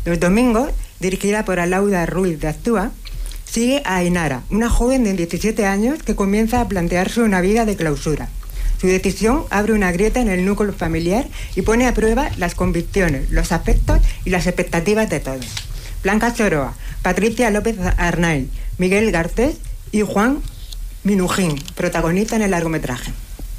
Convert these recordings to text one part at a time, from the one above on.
Los domingos, dirigida por Alauda Ruiz de Aztúa, sigue a Ainara, una joven de 17 años que comienza a plantearse una vida de clausura. Su decisión abre una grieta en el núcleo familiar y pone a prueba las convicciones, los afectos y las expectativas de todos. Blanca Choroa, Patricia López Arnaiz, Miguel Garcés y Juan Minujín protagonizan el largometraje.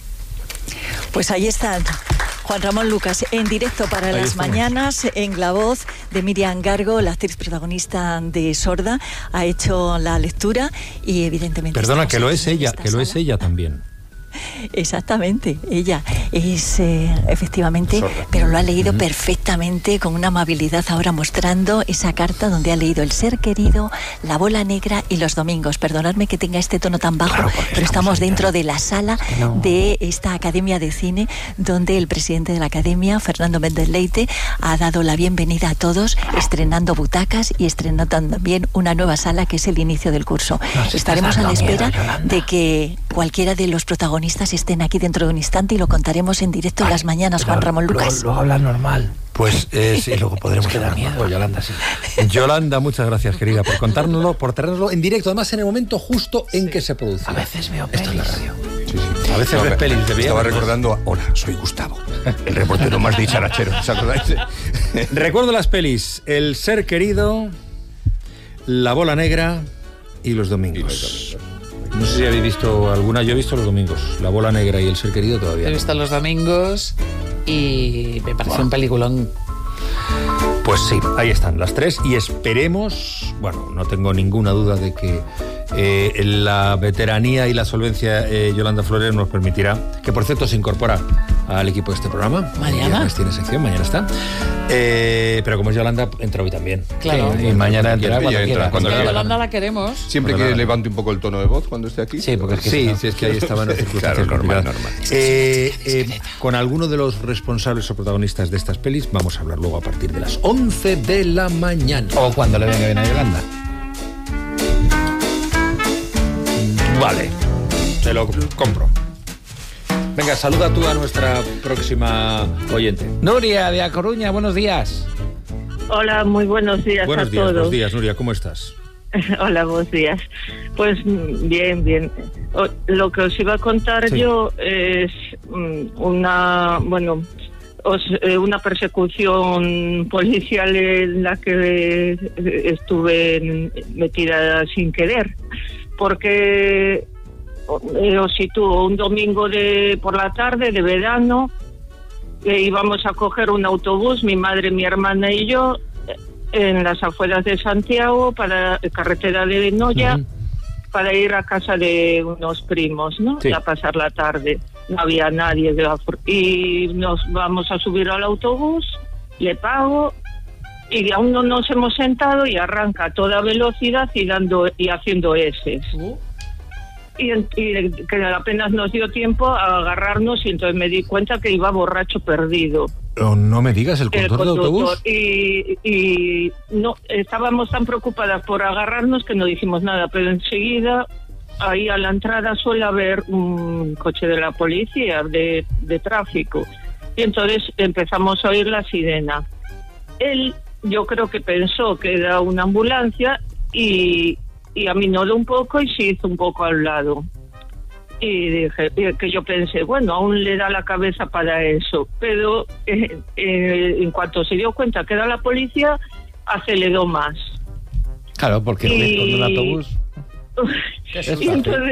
Pues ahí están. Juan Ramón Lucas, en directo para ahí las estamos. Mañanas, en la voz de Miriam Gargo, la actriz protagonista de Sorda, ha hecho la lectura y evidentemente... Perdona, que lo es ella también. Exactamente, ella es efectivamente sorda, pero lo ha leído perfectamente, con una amabilidad, ahora mostrando esa carta donde ha leído El ser querido, La bola negra y Los domingos. Perdonadme que tenga este tono tan bajo, claro, pero estamos dentro de la sala de esta Academia de Cine, donde el presidente de la Academia, Fernando Méndez Leite, ha dado la bienvenida a todos, estrenando butacas y estrenando también una nueva sala que es el inicio del curso. Estaremos a la espera de que cualquiera de los protagonistas estén aquí dentro de un instante y lo contaremos en directo en las mañanas, Juan Ramón Lucas. Luego habla normal. Pues sí, luego podremos quedar miedo, Yolanda, sí. Yolanda, muchas gracias, querida, por contárnoslo, por traernoslo en directo, además en el momento justo en que se produce. A veces veo pelis. Esto es la radio. Sí. A veces ves pelis. Estaba recordando, hola, soy Gustavo, el reportero más dicharachero, ¿os acordáis? Recuerdo las pelis: El ser querido, La bola negra y Los domingos. No sé si habéis visto alguna, yo he visto Los domingos. La bola negra y El ser querido todavía. He visto Los domingos y me parece un peliculón. Pues sí, ahí están las tres y esperemos, bueno, no tengo ninguna duda de que la veteranía y la solvencia Yolanda Flores nos permitirá, que por cierto se incorpora al equipo de este programa. Mañana tiene sección, mañana está. Pero como es Yolanda, entra hoy también. Claro. Y mañana entra cuando quiera. Yolanda la queremos. Siempre que levante un poco el tono de voz cuando esté aquí. Sí, porque es que si es que ahí estaban las circunstancias. Claro, normal. Con alguno de los responsables o protagonistas de estas pelis vamos a hablar luego a partir de las 11 de la mañana. O cuando le venga bien a Yolanda. Vale, te lo compro. Venga, saluda tú a nuestra próxima oyente. Nuria, de A Coruña, buenos días. Hola, muy buenos días a todos. Buenos días, Nuria, ¿cómo estás? Hola, buenos días. Pues bien. Lo que os iba a contar yo es una persecución policial en la que estuve metida sin querer, porque os sitúo un domingo por la tarde de verano, íbamos a coger un autobús, mi madre, mi hermana y yo, en las afueras de Santiago, para carretera de Noya, para ir a casa de unos primos, ¿no? Sí. A pasar la tarde. No había nadie y nos vamos a subir al autobús, le pago y aún no nos hemos sentado y arranca a toda velocidad y haciendo eses. Y que apenas nos dio tiempo a agarrarnos y entonces me di cuenta que iba borracho perdido. No me digas, el conductor de autobús. Y no estábamos tan preocupadas por agarrarnos que no dijimos nada, pero enseguida ahí a la entrada suele haber un coche de la policía de tráfico y entonces empezamos a oír la sirena. Él, yo creo que pensó que era una ambulancia y aminoró un poco y se hizo un poco al lado. Y dije que yo pensé, bueno, aún le da la cabeza para eso, pero en cuanto se dio cuenta que era la policía, aceleró más. Claro, porque con un autobús. Y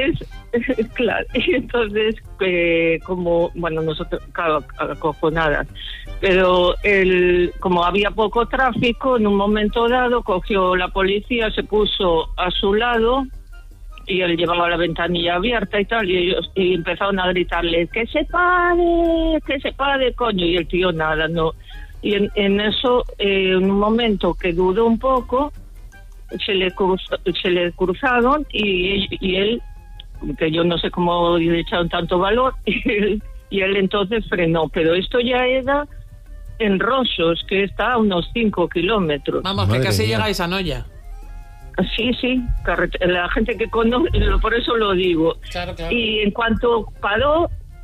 entonces, como, bueno, nosotros, claro, acojonadas, pero como había poco tráfico, en un momento dado cogió la policía, se puso a su lado y él llevaba la ventanilla abierta y tal, y ellos empezaron a gritarle que se pare, coño, y el tío nada, no. Y en eso, en un momento que dudó un poco, se le cruzaron y él, que yo no sé cómo le echaron tanto valor, y él entonces frenó, pero esto ya era en Rosos, que está a unos 5 kilómetros. Vamos, que casi llegáis a Noya. Sí, la gente que conoce, por eso lo digo. Claro. Y en cuanto paró,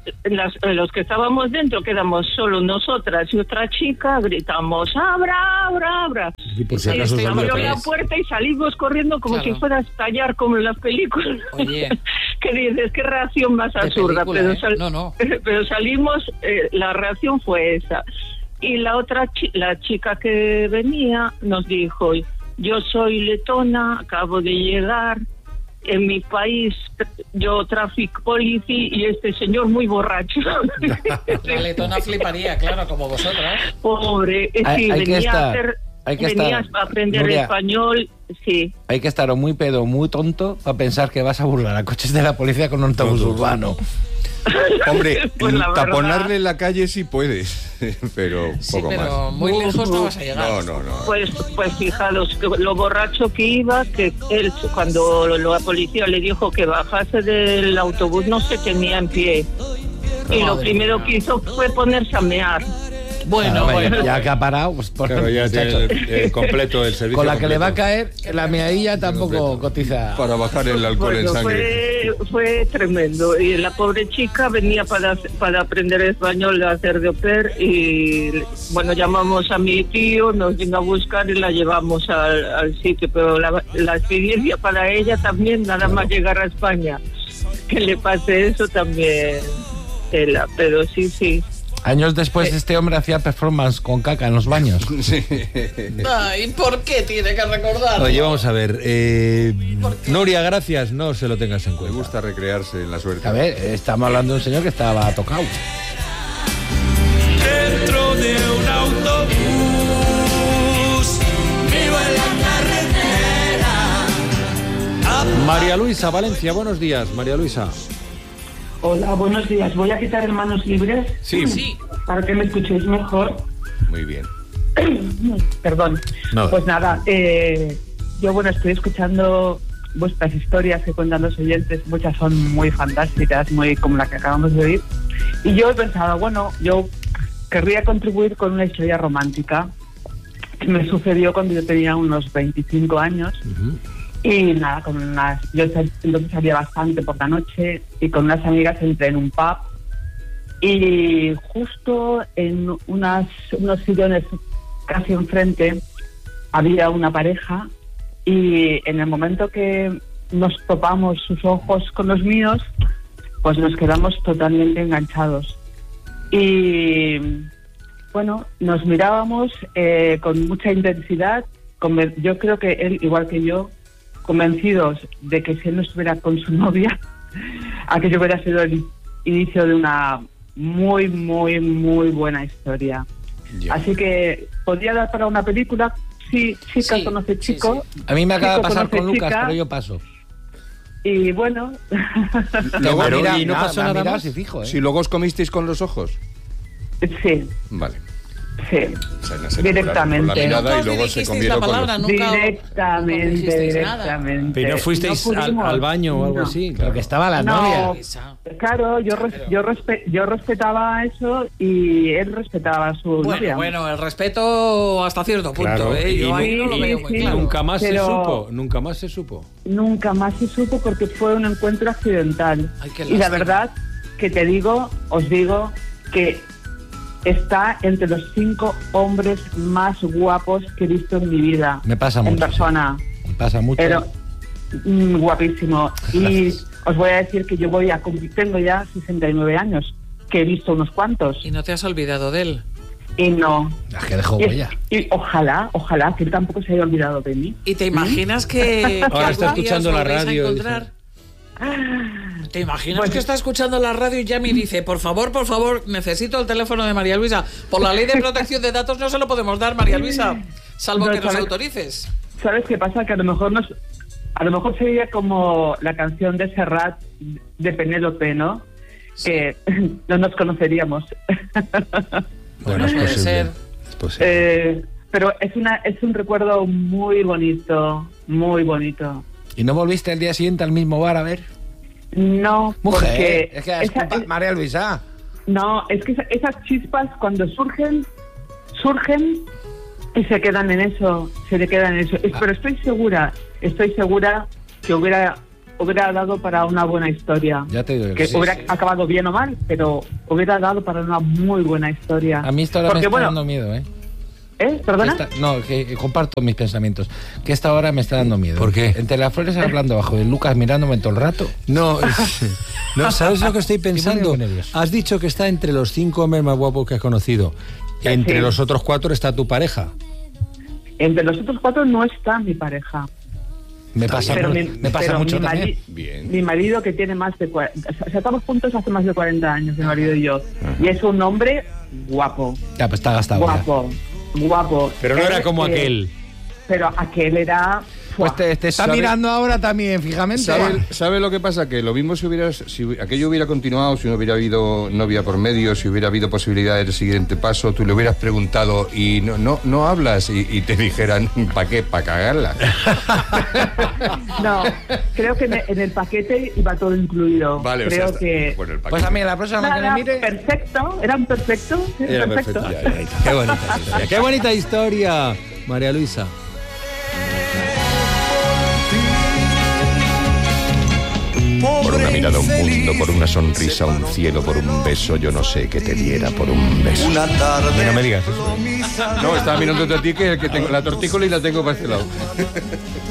los que estábamos dentro quedamos solo nosotras y otra chica, gritamos abra, abra, abra. Y por si acaso se abrió salió la atrás. puerta y salimos corriendo como si fuera a estallar como en las películas. Oye. Que dices, qué reacción más De absurda, película, pero, No. pero salimos, la reacción fue esa. Y la otra la chica que venía nos dijo, yo soy letona, acabo de llegar, en mi país yo traffic policy y este señor muy borracho. La letona fliparía, claro, como vosotras. Pobre, sí, venía a aprender Nuria, español, sí. Hay que estar o muy pedo o muy tonto para pensar que vas a burlar a coches de la policía con un autobús urbano. Hombre, Pues la verdad. taponarle la calle sí puedes, pero Sí, poco pero más. muy lejos no vas a llegar. No. Pues fijaros, que lo borracho que iba, que él, cuando la policía le dijo que bajase del autobús, no se tenía en pie. Y lo primero que hizo fue ponerse a mear. Bueno, Ya que ha parado, pues por Claro, ya muchacho, tiene completo el servicio. con la que le va a completo. caer, la meadilla tampoco Completo. cotiza. Para bajar el alcohol en Bueno, sangre. fue tremendo. Y la pobre chica venía para aprender español, a hacer de au pair. Y bueno, llamamos a mi tío, nos vino a buscar y la llevamos al sitio. Pero la experiencia para ella también, nada más llegar a España, que le pase eso también. Pero sí. Años después este hombre hacía performance con caca en los baños. Sí. Ay, ¿por qué tiene que recordar? Oye, vamos a ver. Nuria, gracias. No se lo tengas en Me cuenta. gusta recrearse en la suerte. A ver, estamos hablando de un señor que estaba tocado. Dentro de un autobús, vivo en la carretera. María Luisa, Valencia, buenos días. María Luisa. Hola, buenos días. Voy a quitar el manos libres Sí, para que me escuchéis mejor. muy bien. Perdón. No. Pues nada, yo estoy escuchando vuestras historias que cuentan los oyentes. Muchas son muy fantásticas, muy como la que acabamos de oír. Y yo he pensado, yo querría contribuir con una historia romántica que me sucedió cuando yo tenía unos 25 años. Y nada, yo entonces salía bastante por la noche y con unas amigas entré en un pub y justo en unos sillones casi enfrente había una pareja y en el momento que nos topamos sus ojos con los míos, pues nos quedamos totalmente enganchados. Y bueno, nos mirábamos con mucha intensidad. Yo creo que él, igual que yo, convencidos de que si él no estuviera con su novia, aquello hubiera sido el inicio de una muy, muy, muy buena historia. Ya. Así que podría dar para una película. Sí, chica conoce chico. A mí me acaba de chico pasar conoce con Lucas, chica, pero yo paso. Y bueno, Luego, Pero, mira, ¿y no pasó nada más? Y fijo, si luego os comisteis con los ojos. sí, Vale. sí. O sea, no se Directamente. enamoraron con la mirada Nunca y luego os se dirigisteis la comieron con palabra, los... nunca Directamente, dijisteis nada. directamente. ¿Pero no fuisteis pudimos. al baño o algo No. así? Pero que estaba la No. novia. Claro, yo respetaba eso y él respetaba a su novia. Bueno, el respeto hasta cierto punto, Claro, ¿eh? Yo y ahí no lo veo muy sí, claro. Nunca más se Pero- supo. Nunca más se supo. Nunca más se supo porque fue un encuentro accidental. Ay, qué Y la lástima. verdad que os digo que está entre los 5 hombres más guapos que he visto en mi vida. Me pasa en mucho. persona. Me pasa mucho. Pero guapísimo. Y os voy a decir que yo tengo ya 69 años, que he visto unos cuantos. Y no te has olvidado de él. Y no. Es que dejó Y, huella. y ojalá que él tampoco se haya olvidado de mí. ¿Y te imaginas que Ahora está algún día escuchando os la volvéis a radio, encontrar? ¿Te imaginas Pues- que está escuchando la radio y llama y dice, por favor, necesito el teléfono de María Luisa? Por la ley de protección de datos no se lo podemos dar, María Luisa, salvo No, que nos ¿sabes? autorices. ¿Sabes qué pasa? Que a lo mejor sería como la canción de Serrat de Penélope, ¿no? Que no nos conoceríamos. Bueno, es puede posible. ser. Es posible. Pero es un recuerdo muy bonito, muy bonito. ¿Y no volviste el día siguiente al mismo bar a ver? No, Mujer, porque es que es culpa- María Luisa. no, es que esas chispas cuando surgen y se quedan en eso, Pero estoy segura que hubiera hubiera dado para una buena historia. Ya te digo que hubiera acabado bien o mal, pero hubiera dado para una muy buena historia. A mí esta hora me está dando miedo, ¿eh? ¿Perdona? Que comparto mis pensamientos. Que esta hora me está dando miedo. ¿Por qué? Entre las flores hablando bajo de Lucas mirándome todo el rato. No, ¿sabes lo que estoy pensando? Estoy muy nervioso. Has dicho que está entre los 5 hombres más guapos que has conocido. Entre los otros 4 está tu pareja. Entre los otros 4 no está mi pareja. Me pasa mucho también. Mi marido, que tiene más de 40... O sea, estamos juntos hace más de 40 años, mi marido y yo. Y es un hombre guapo. Ya, pues está gastado. Guapo. Pero no era como aquel. Pero aquel era... Pues te está mirando ahora también, fijamente. ¿Sabe lo que pasa? Que lo mismo si aquello hubiera continuado, si no hubiera habido novia por medio, si hubiera habido posibilidad del siguiente paso, tú le hubieras preguntado y no hablas y te dijeran, ¿para qué? ¿Para cagarla? No, creo que en el paquete iba todo incluido. Vale, creo que... Bueno, el paquete. Pues a mí la próxima que le mire... Perfecto, eran perfectos. Era perfecto. Qué bonita historia. Qué bonita historia, María Luisa. Por una mirada, un mundo, por una sonrisa, un cielo, por un beso, yo no sé qué te diera por un beso. Una tarde. No me digas eso. No, estaba mirándote a ti que tengo la tortícola y la tengo para este lado.